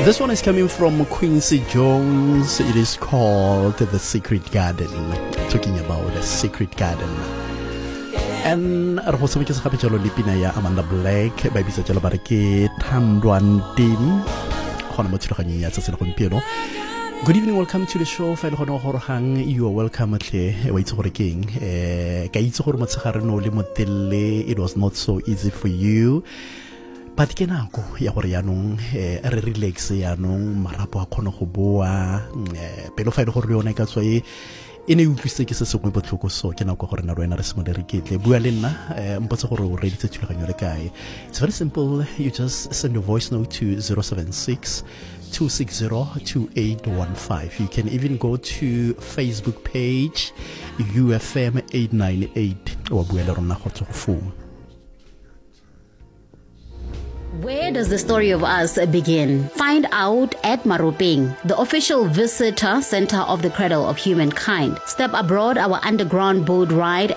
This one is coming from Quincy Jones. It is called The Secret Garden. Talking about the Secret Garden. And re go tshamekisa gape jalo le pina ya Amanda Black ba bitsa jalo ba re ke Thandwan Dim gona mo thulaganyeng ya tsatsi le gompieno. Good evening, welcome to the show. Fa ile gona go hang, you are welcome tle wa itse gore keng ka itse gore motshegare no le motelle, it was not so easy for you. But ke nako ya gore yanong re relax yanong marapo a khona go boa pelo fa ile gore yona ka tswa e ne utlwise ke se sengwe botlhoko, so ke nako gore na rena re se mo le re ketle bua le nna mpotse gore o reditse thulaganyo le kae. It's very simple, you just send your voice note to 076-260-2815. You can even go to Facebook page UFM 898 or bua le rona go tso go phone. Where does the story of us begin? Find out at Maropeng, the official visitor center of the Cradle of Humankind. Step aboard our underground boat ride